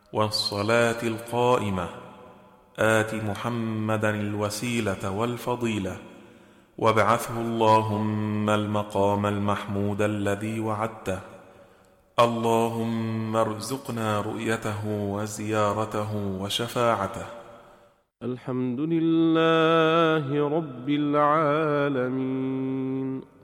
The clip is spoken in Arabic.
والصلاة القائمة آت محمدا الوسيلة والفضيلة وابعثه اللهم المقام المحمود الذي وعدته. اللهم ارزقنا رؤيته وزيارته وشفاعته. الحمد لله رب العالمين.